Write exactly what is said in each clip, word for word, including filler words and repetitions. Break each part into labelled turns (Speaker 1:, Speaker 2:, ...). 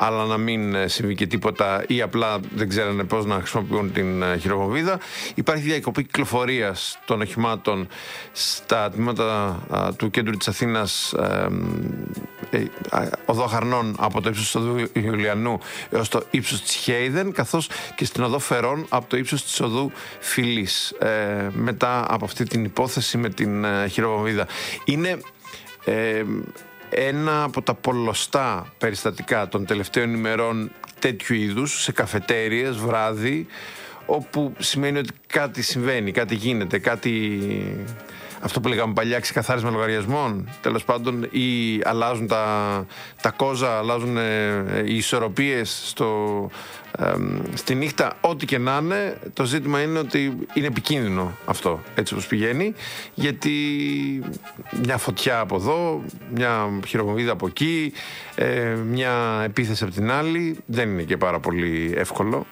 Speaker 1: αλλά να μην συμβεί και τίποτα ή απλά δεν ξέρανε πώς να χρησιμοποιούν την χειροβομβίδα. Υπάρχει διακοπή κυκλοφορίας των οχημάτων στα τμήματα του κέντρου της Αθήνας, ε, ε, οδό Χαρνών από το ύψος του οδού Ιουλιανού έως το ύψος της Χέιδεν, καθώς και στην οδό Φερών από το ύψος της οδού Φιλής, ε, μετά από αυτή την υπόθεση με την ε, χειροβομβίδα. Είναι ε, ένα από τα πολλωστά περιστατικά των τελευταίων ημερών τέτοιου είδους, σε καφετέριες, βράδυ, όπου σημαίνει ότι κάτι συμβαίνει, κάτι γίνεται, κάτι... Αυτό που λέγαμε παλιά, ξεκαθάρισμα λογαριασμών, τέλος πάντων, ή αλλάζουν τα, τα κόζα, αλλάζουν ε, οι ισορροπίες στο, ε, στη νύχτα, ό,τι και να είναι. Το ζήτημα είναι ότι είναι επικίνδυνο αυτό, έτσι όπως πηγαίνει, γιατί μια φωτιά από εδώ, μια χειροβομβίδα από εκεί, ε, μια επίθεση από την άλλη, δεν είναι και πάρα πολύ εύκολο.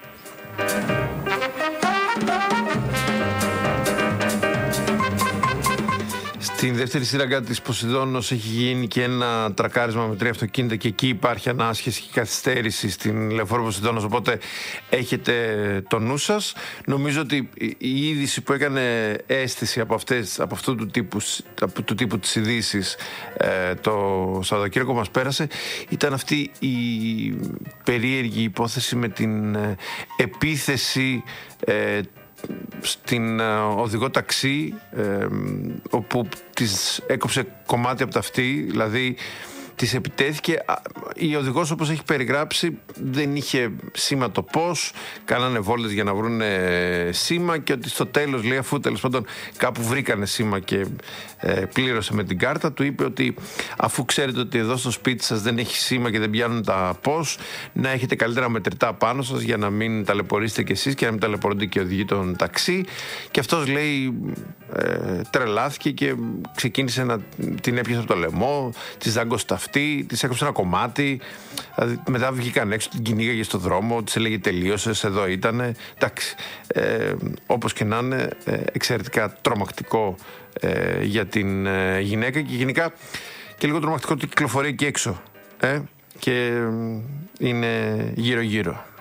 Speaker 1: Στην δεύτερη σύραγγα της Ποσειδώνος έχει γίνει και ένα τρακάρισμα με τρία αυτοκίνητα και εκεί υπάρχει ανάσχεση και καθυστέρηση στην λεωφόρο Ποσειδώνος, οπότε έχετε το νου σας. Νομίζω ότι η είδηση που έκανε αίσθηση από, αυτές, από αυτού του τύπου, από του τύπου της ειδήσεις ε, το Σαββατοκύριακο μας πέρασε ήταν αυτή η περίεργη υπόθεση με την ε, επίθεση ε, στην uh, οδηγό ταξί, ε, όπου της έκοψε κομμάτι από τα αυτή, δηλαδή της επιτέθηκε. Η οδηγός, όπως έχει περιγράψει, δεν είχε σήμα το πώς, κάνανε βόλτες για να βρουν σήμα και ότι στο τέλος, λέει, αφού τέλος πάντων κάπου βρήκανε σήμα και ε, πλήρωσε με την κάρτα, του είπε ότι αφού ξέρετε ότι εδώ στο σπίτι σας δεν έχει σήμα και δεν πιάνουν τα πώς, να έχετε καλύτερα μετρητά πάνω σας για να μην ταλαιπωρήσετε κι εσείς και να μην ταλαιπωρούνται και οι οδηγοί των ταξί. Και αυτός, λέει, ε, τρελάθηκε και ξεκίνησε να την έπιασε από το λαιμό, της δάγκωσε αυτή, της έκοψε ένα κομμάτι, δηλαδή, μετά βγήκαν έξω, την κυνήγαγε στο δρόμο, της έλεγε τελείωσες, εδώ ήτανε. Εντάξει, ε, όπως και να είναι, ε, εξαιρετικά τρομακτικό ε, για την ε, γυναίκα και γενικά και λίγο τρομακτικό ότι κυκλοφορεί εκεί έξω ε, και ε, είναι γύρω-γύρω.